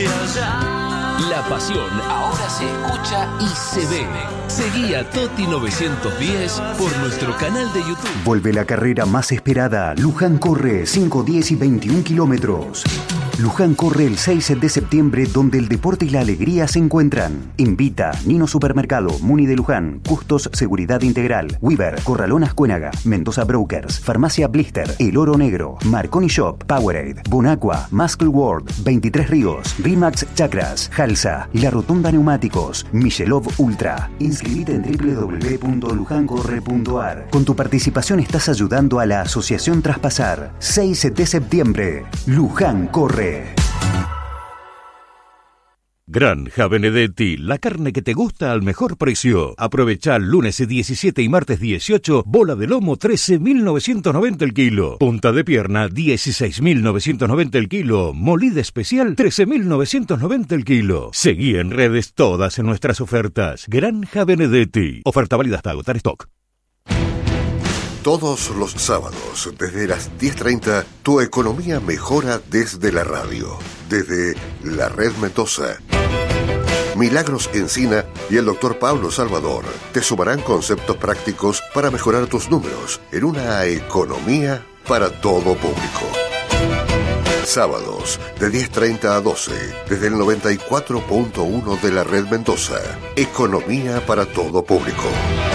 La pasión ahora se escucha y se ve. Seguí a Toti 910 por nuestro canal de YouTube. Vuelve la carrera más esperada. Luján corre 5, 10 y 21 kilómetros. Luján corre el 6 de septiembre, donde el deporte y la alegría se encuentran. Invita Nino Supermercado, Muni de Luján, Custos Seguridad Integral, Weaver, Corralón Ascuénaga, Mendoza Brokers, Farmacia Blister, El Oro Negro, Marconi Shop, Powerade, Bonaqua, Muscle World, 23 Ríos, Rimax Chakras, Halsa, La Rotonda Neumáticos, Michelov Ultra. Inscribite en www.lujancorre.ar. Con tu participación estás ayudando a la Asociación Traspasar. 6 de septiembre, Luján corre. Granja Benedetti, la carne que te gusta al mejor precio. Aprovecha el lunes 17 y martes 18, bola de lomo 13.990 el kilo. Punta de pierna 16.990 el kilo. Molida especial 13.990 el kilo. Seguí en redes todas nuestras ofertas. Granja Benedetti. Oferta válida hasta agotar stock. Todos los sábados, desde las 10:30, tu economía mejora desde la radio, desde la Red Mendoza. Milagros Encina y el Dr. Pablo Salvador te sumarán conceptos prácticos para mejorar tus números en una economía para todo público. Sábados, de 10:30 a 12, desde el 94.1 de la Red Mendoza. Economía para todo público.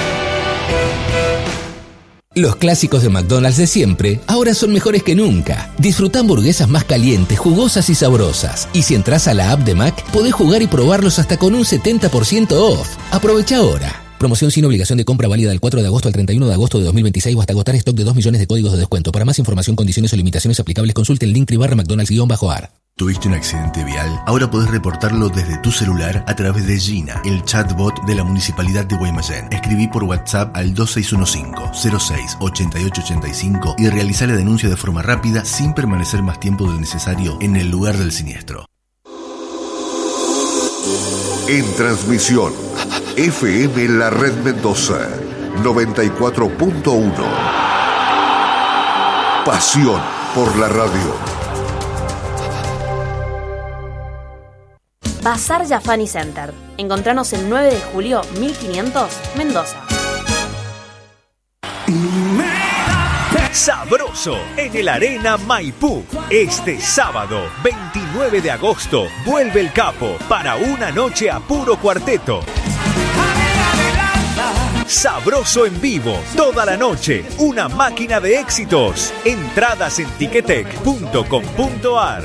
Los clásicos de McDonald's de siempre ahora son mejores que nunca. Disfruta hamburguesas más calientes, jugosas y sabrosas. Y si entras a la app de Mac, podés jugar y probarlos hasta con un 70% off. Aprovecha ahora. Promoción sin obligación de compra, válida del 4 de agosto al 31 de agosto de 2026 o hasta agotar stock de 2 millones de códigos de descuento. Para más información, condiciones o limitaciones aplicables, consulte el link /McDonald's-AR. ¿Tuviste un accidente vial? Ahora podés reportarlo desde tu celular a través de Gina, el chatbot de la Municipalidad de Guaymallén. Escribí por WhatsApp al 2615-06-8885 y realizá la denuncia de forma rápida sin permanecer más tiempo del necesario en el lugar del siniestro. En transmisión, FM La Red Mendoza, 94.1. Pasión por la radio. Bazar Yafani Center. Encontranos el 9 de julio 1500, Mendoza. Sabroso en el Arena Maipú. Este sábado, 29 de agosto, vuelve el Capo para una noche a puro cuarteto. Sabroso en vivo, toda la noche, una máquina de éxitos. Entradas en tiquetec.com.ar.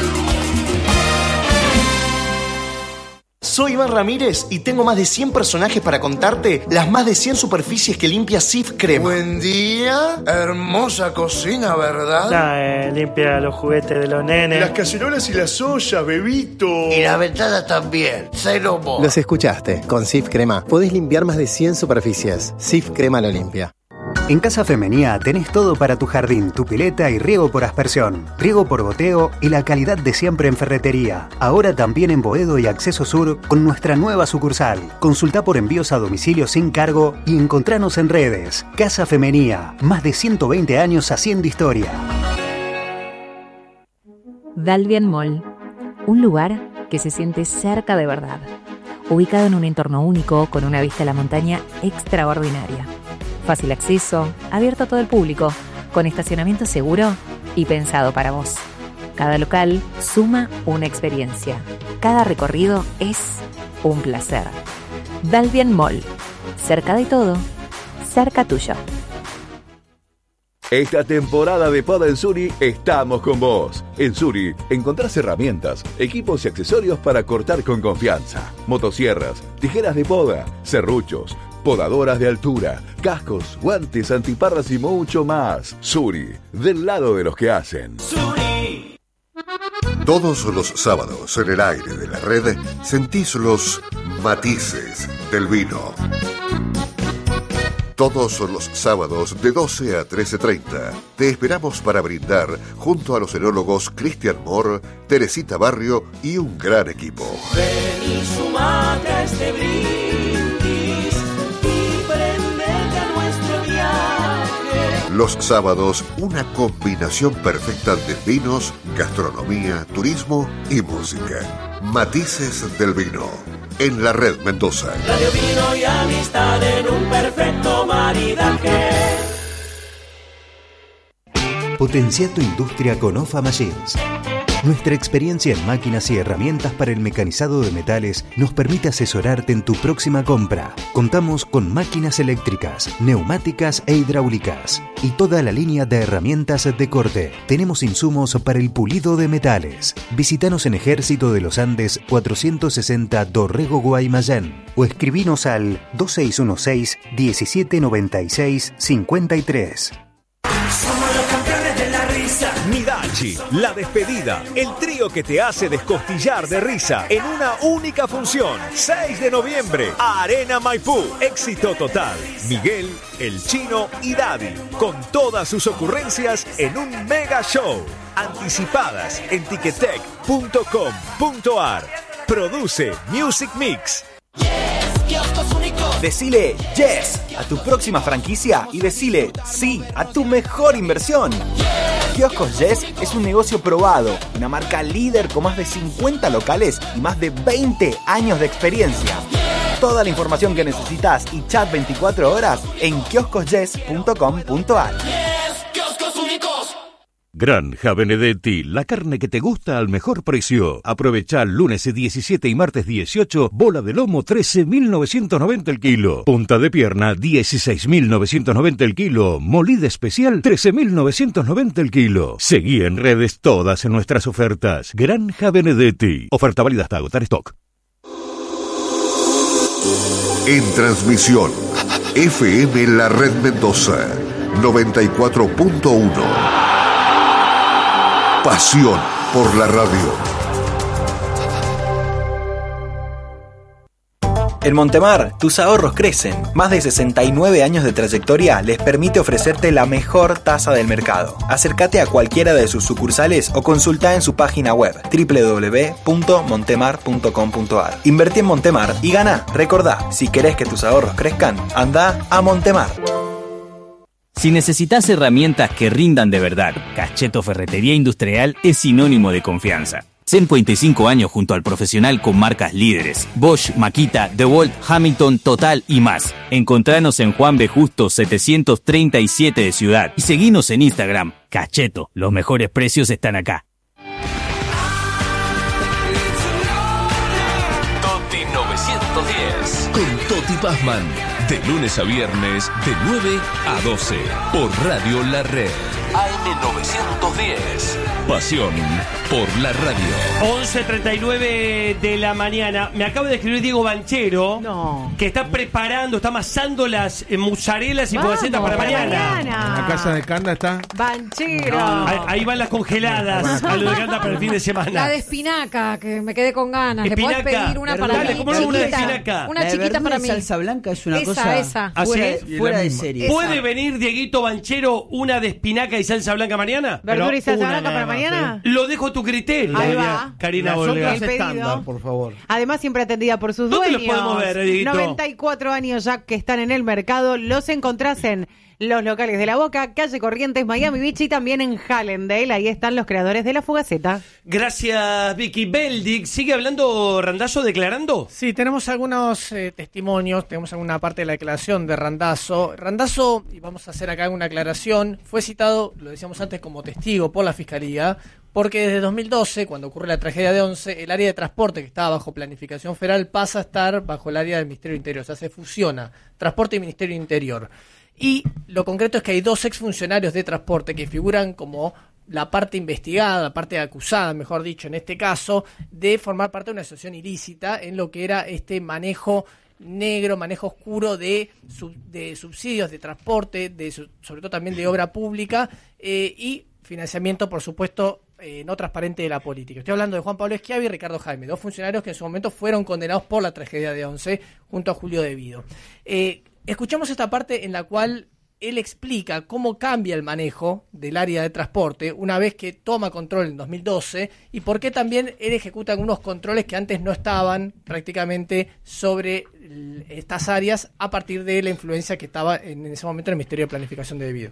Soy Iván Ramírez y tengo más de 100 personajes para contarte las más de 100 superficies que limpia Cif Crema. Buen día, hermosa cocina, ¿verdad? Limpia los juguetes de los nenes. Las cacerolas y las ollas, bebito. Y la ventana también, cero mo. Los escuchaste, con Cif Crema podés limpiar más de 100 superficies. Cif Crema lo limpia. En Casa Femenía tenés todo para tu jardín, tu pileta y riego por aspersión, riego por goteo y la calidad de siempre en ferretería. Ahora también en Boedo y Acceso Sur con nuestra nueva sucursal. Consulta por envíos a domicilio sin cargo y encontranos en redes. Casa Femenía, más de 120 años haciendo historia. Dalvian Mall, un lugar que se siente cerca de verdad. Ubicado en un entorno único con una vista a la montaña extraordinaria. Fácil acceso, abierto a todo el público, con estacionamiento seguro y pensado para vos. Cada local suma una experiencia. Cada recorrido es un placer. Dalvian Mall. Cerca de todo, cerca tuyo. Esta temporada de poda en Suri estamos con vos. En Suri encontrás herramientas, equipos y accesorios para cortar con confianza. Motosierras, tijeras de poda, serruchos, podadoras de altura, cascos, guantes, antiparras y mucho más. Suri, del lado de los que hacen. Suri. Todos los sábados en el aire de la red sentís los matices del vino. Todos los sábados de 12 a 13:30 te esperamos para brindar junto a los enólogos Cristian Moore, Teresita Barrio y un gran equipo. Ven y sumate a este brindis y prendete a nuestro viaje. Los sábados, una combinación perfecta de vinos, gastronomía, turismo y música. Matices del vino, en la Red Mendoza. Radio, vino y amistad en un perfecto maridaje. Potencia tu industria con OFA Machines. Nuestra experiencia en máquinas y herramientas para el mecanizado de metales nos permite asesorarte en tu próxima compra. Contamos con máquinas eléctricas, neumáticas e hidráulicas y toda la línea de herramientas de corte. Tenemos insumos para el pulido de metales. Visítanos en Ejército de los Andes 460 Dorrego, Guaymallén, o escribinos al 2616 1796 53. Somos los campeones de la risa. Midachi, La Despedida, el trío que te hace descostillar de risa en una única función. 6 de noviembre, Arena Maipú. Éxito total. Miguel, El Chino y Daddy, con todas sus ocurrencias en un mega show. Anticipadas en ticketek.com.ar. Produce Music Mix. Decile yes a tu próxima franquicia y decile sí a tu mejor inversión. Kioscos Yes es un negocio probado, una marca líder con más de 50 locales y más de 20 años de experiencia. Toda la información que necesitas y chat 24 horas en kioscosyes.com.ar. Granja Benedetti, la carne que te gusta al mejor precio. Aprovecha lunes 17 y martes 18, bola de lomo 13.990 el kilo. Punta de pierna 16.990 el kilo. Molida especial 13.990 el kilo. Seguí en redes todas nuestras ofertas. Granja Benedetti. Oferta válida hasta agotar stock. En transmisión, FM La Red Mendoza 94.1. Pasión por la radio. En Montemar, tus ahorros crecen. Más de 69 años de trayectoria les permite ofrecerte la mejor tasa del mercado. Acércate a cualquiera de sus sucursales o consulta en su página web www.montemar.com.ar. Invertí en Montemar y gana. Recordá, si querés que tus ahorros crezcan, anda a Montemar. Si necesitas herramientas que rindan de verdad, Cacheto Ferretería Industrial es sinónimo de confianza. 55 años junto al profesional con marcas líderes: Bosch, Makita, DeWalt, Hamilton, Total y más. Encontranos en Juan B. Justo 737 de Ciudad y seguinos en Instagram. Cacheto, los mejores precios están acá. Toti 910 con Toti Pazman. De lunes a viernes, de 9 a 12, por Radio La Red. AM 910. Pasión por la radio. 11:39 de la mañana. Me acaba de escribir Diego Banchero, que está preparando, está amasando las mozzarellas y pogacetas para mañana. En la casa de Canda está Banchero. Ahí van las congeladas a lo de Canda para el fin de semana. La de espinaca, que me quedé con ganas. ¿Le podés pedir una para mí? ¿Cómo no una de espinaca? Una chiquita para mí. Salsa blanca es una cosa fuera de serie. ¿Puede venir Dieguito Banchero una de espinaca y salsa blanca mañana? ¿Verdura y salsa blanca para mañana? Lo dejo a tu criterio. Ahí va. Karina Volga. Estándar, por favor. Además, siempre atendida por sus dueños. ¿Dónde los podemos ver, Dieguito? 94 años ya que están en el mercado. Los encontrás en los locales de La Boca, calle Corrientes, Miami Beach y también en Hallandale. Ahí están los creadores de la Fugaceta. Gracias, Vicky. Beldic, ¿sigue hablando Randazzo declarando? Sí, tenemos algunos testimonios, tenemos alguna parte de la declaración de Randazzo. Randazzo, y vamos a hacer acá una aclaración, fue citado, lo decíamos antes, como testigo por la Fiscalía, porque desde 2012, cuando ocurre la tragedia de Once, el área de transporte que estaba bajo planificación federal pasa a estar bajo el área del Ministerio del Interior, o sea, se fusiona Transporte y Ministerio del Interior. Y lo concreto es que hay dos exfuncionarios de transporte que figuran como la parte investigada, la parte acusada, mejor dicho, en este caso, de formar parte de una asociación ilícita en lo que era este manejo negro, manejo oscuro de subsidios de transporte, sobre todo también de obra pública y financiamiento, por supuesto, no transparente de la política. Estoy hablando de Juan Pablo Schiavi y Ricardo Jaime, dos funcionarios que en su momento fueron condenados por la tragedia de Once junto a Julio De Vido. Escuchamos esta parte en la cual él explica cómo cambia el manejo del área de transporte una vez que toma control en 2012 y por qué también él ejecuta algunos controles que antes no estaban prácticamente sobre estas áreas a partir de la influencia que estaba en ese momento en el Ministerio de Planificación de De Vido.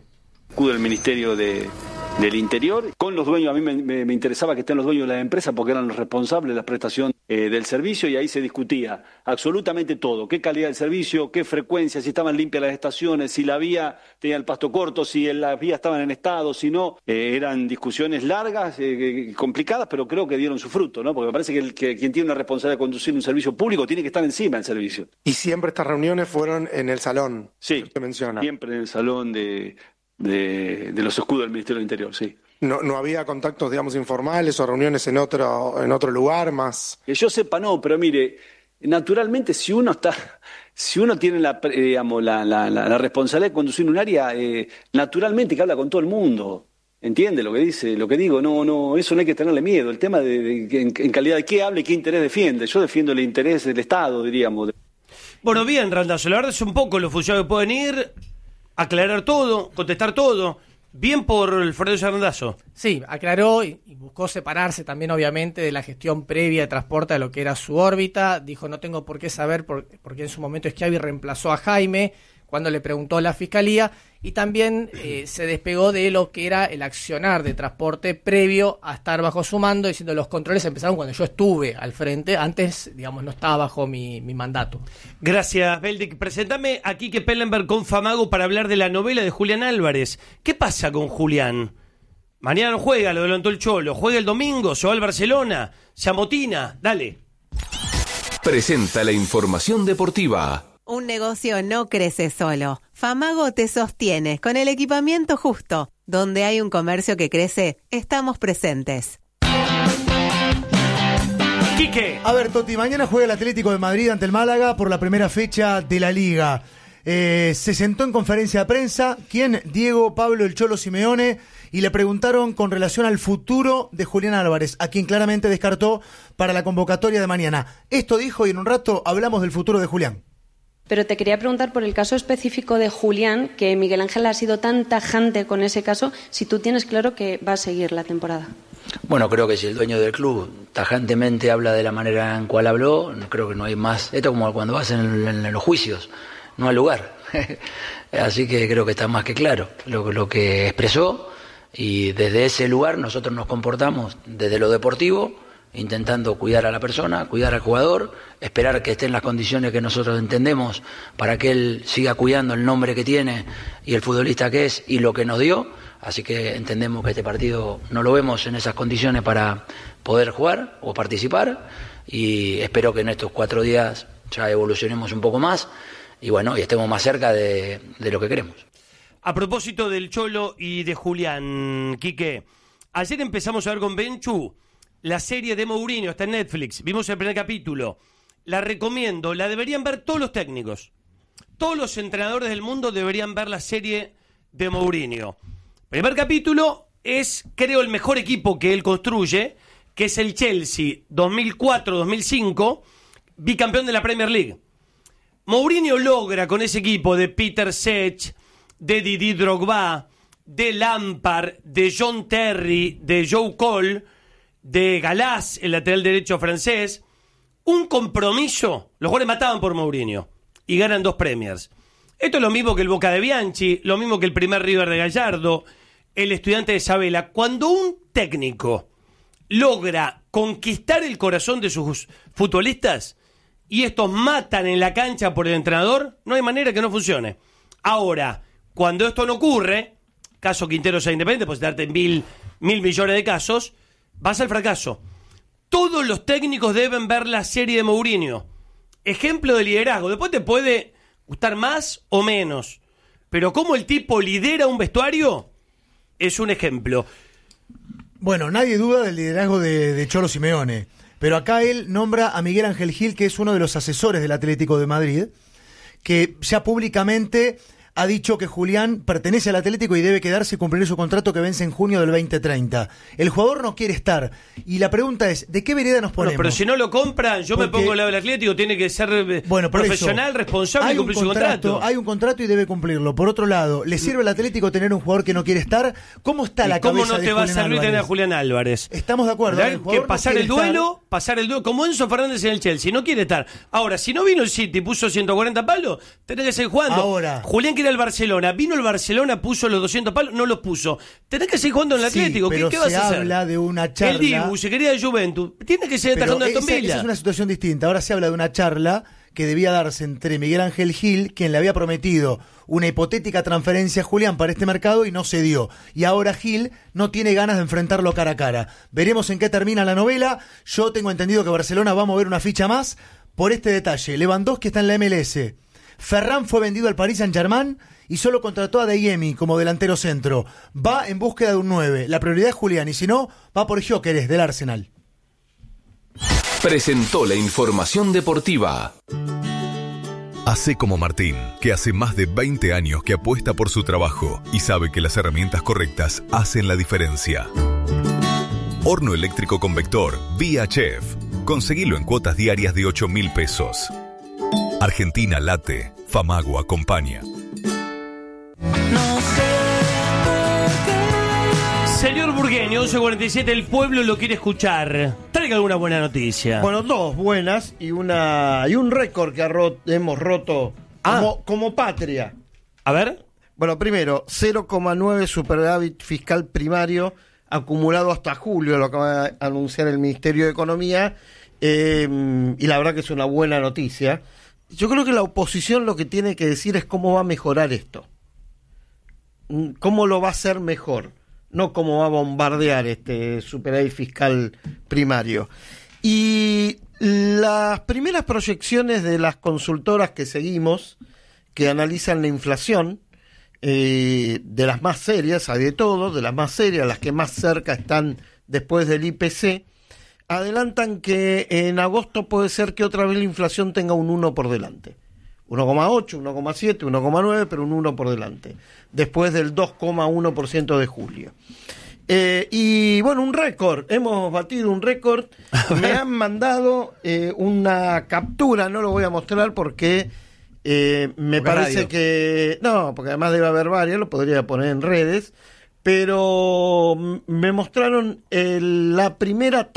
Del Ministerio del Interior, con los dueños. A mí me interesaba que estén los dueños de la empresa porque eran los responsables de la prestación del servicio, y ahí se discutía absolutamente todo: qué calidad del servicio, qué frecuencia, si estaban limpias las estaciones, si la vía tenía el pasto corto, si las vías estaban en estado, si no. Eran discusiones largas, complicadas, pero creo que dieron su fruto, ¿no? Porque me parece que quien tiene una responsabilidad de conducir un servicio público tiene que estar encima del servicio. Y siempre estas reuniones fueron en el salón. Sí, que usted menciona. Siempre en el salón de los escudos del Ministerio del Interior, sí. No había contactos, digamos, informales o reuniones en otro lugar más. Que yo sepa, no, pero mire, naturalmente si uno tiene la responsabilidad de conducir un área, naturalmente que habla con todo el mundo. ¿Entiende lo que dice, lo que digo? No, eso no hay que tenerle miedo. El tema en calidad de qué habla y qué interés defiende. Yo defiendo el interés del Estado, diríamos. Bueno, bien, Randazzo, la verdad es un poco los funcionarios que pueden ir, aclarar todo, contestar todo. Bien por el Fernando Randazzo. Sí, aclaró y buscó separarse también, obviamente, de la gestión previa de transporte a lo que era su órbita. Dijo, no tengo por qué saber, porque en su momento Schiavi reemplazó a Jaime cuando le preguntó a la Fiscalía, y también se despegó de lo que era el accionar de transporte previo a estar bajo su mando, diciendo los controles empezaron cuando yo estuve al frente, antes, digamos, no estaba bajo mi mandato. Gracias, Beldic. Presentame a Quique Pellenberg con Famago para hablar de la novela de Julián Álvarez. ¿Qué pasa con Julián? Mañana no juega, lo adelantó el Cholo. Juega el domingo, se va al Barcelona, se amotina. Dale. Presenta la información deportiva. Un negocio no crece solo. Famago te sostiene con el equipamiento justo. Donde hay un comercio que crece, estamos presentes. Quique. A ver, Toti, mañana juega el Atlético de Madrid ante el Málaga por la primera fecha de la Liga. Se sentó en conferencia de prensa, ¿quién? Diego Pablo el Cholo Simeone, y le preguntaron con relación al futuro de Julián Álvarez, a quien claramente descartó para la convocatoria de mañana. Esto dijo, y en un rato hablamos del futuro de Julián. Pero te quería preguntar por el caso específico de Julián, que Miguel Ángel ha sido tan tajante con ese caso, si tú tienes claro que va a seguir la temporada. Bueno, creo que si el dueño del club tajantemente habla de la manera en cual habló, creo que no hay más. Esto es como cuando vas en los juicios, no hay lugar. Así que creo que está más que claro lo que expresó, y desde ese lugar nosotros nos comportamos desde lo deportivo, intentando cuidar a la persona, cuidar al jugador, esperar que esté en las condiciones que nosotros entendemos para que él siga cuidando el nombre que tiene y el futbolista que es y lo que nos dio. Así que entendemos que este partido no lo vemos en esas condiciones para poder jugar o participar, y espero que en estos 4 días ya evolucionemos un poco más y bueno, y estemos más cerca de lo que queremos. A propósito del Cholo y de Julián, Quique, ayer empezamos a ver con Benchu la serie de Mourinho, está en Netflix, vimos el primer capítulo, la recomiendo, la deberían ver todos los técnicos, todos los entrenadores del mundo deberían ver la serie de Mourinho. Primer capítulo es, creo, el mejor equipo que él construye, que es el Chelsea 2004-2005, bicampeón de la Premier League. Mourinho logra con ese equipo de Peter Cech, de Didier Drogba, de Lampard, de John Terry, de Joe Cole, de Galás, el lateral derecho francés, un compromiso. Los jugadores mataban por Mourinho y ganan 2 Premiers. Esto es lo mismo que el Boca de Bianchi, lo mismo que el primer River de Gallardo, el Estudiante de Sabela. Cuando un técnico logra conquistar el corazón de sus futbolistas y estos matan en la cancha por el entrenador, no hay manera que no funcione. Ahora, cuando esto no ocurre, caso Quintero sea Independiente, pues darte mil millones de casos, vas al fracaso. Todos los técnicos deben ver la serie de Mourinho. Ejemplo de liderazgo. Después te puede gustar más o menos, pero cómo el tipo lidera un vestuario es un ejemplo. Bueno, nadie duda del liderazgo de Cholo Simeone, pero acá él nombra a Miguel Ángel Gil, que es uno de los asesores del Atlético de Madrid, que ya públicamente ha dicho que Julián pertenece al Atlético y debe quedarse y cumplir su contrato que vence en junio del 2030. El jugador no quiere estar. Y la pregunta es, ¿de qué vereda nos ponemos? Bueno, pero si no lo compran, me pongo al lado del Atlético, tiene que ser profesional, responsable y cumplir su contrato. Hay un contrato y debe cumplirlo. Por otro lado, ¿le sirve al Atlético tener un jugador que no quiere estar? ¿Cómo está la cabeza de Julián Álvarez? ¿Cómo no te va a servir tener a Julián Álvarez? Estamos de acuerdo. Que pasar el duelo, como Enzo Fernández en el Chelsea, no quiere estar. Ahora, si no vino el City y puso 140 palos, tenés que seguir jugando. Ahora, Julián quiere ir al Barcelona. Vino el Barcelona, puso los 200 palos, no los puso. Tenés que seguir jugando en el Atlético. Pero ¿Qué vas a hacer? se habla de una charla. El Dibu se quería de Juventus. Tiene que seguir atajando a Aston Villa. Esa es una situación distinta. Ahora se habla de una charla que debía darse entre Miguel Ángel Gil, quien le había prometido una hipotética transferencia a Julián para este mercado y no se dio. Y ahora Gil no tiene ganas de enfrentarlo cara a cara. Veremos en qué termina la novela. Yo tengo entendido que Barcelona va a mover una ficha más por este detalle. Lewandowski está en la MLS. Ferran fue vendido al Paris Saint-Germain y solo contrató a Adeyemi como delantero centro. Va en búsqueda de un 9. La prioridad es Julián y si no, va por Gyökeres del Arsenal. Presentó la información deportiva. Hacé como Martín, que hace más de 20 años que apuesta por su trabajo y sabe que las herramientas correctas hacen la diferencia. Horno eléctrico convector Vía Chef. Conseguilo en cuotas diarias de 8.000 pesos. Argentina late, Famago acompaña. Señor Burgueño, 11:47, el pueblo lo quiere escuchar. Traiga alguna buena noticia. Bueno, dos buenas y un récord que hemos roto como patria. A ver. Bueno, primero, 0,9 superávit fiscal primario acumulado hasta julio, lo acaba de anunciar el Ministerio de Economía, y la verdad que es una buena noticia. Yo creo que la oposición lo que tiene que decir es cómo va a mejorar esto. ¿Cómo lo va a hacer mejor? No cómo va a bombardear este superávit fiscal primario. Y las primeras proyecciones de las consultoras que seguimos, que analizan la inflación, de las más serias, hay de todo, de las más serias, las que más cerca están después del IPC, adelantan que en agosto puede ser que otra vez la inflación tenga un 1 por delante. 1,8, 1,7, 1,9, pero un 1 por delante, después del 2,1% de julio. Y bueno, un récord, hemos batido un récord. Me han mandado una captura, no lo voy a mostrar porque me parece radio. Que... No, porque además debe haber varias, lo podría poner en redes, pero me mostraron la primera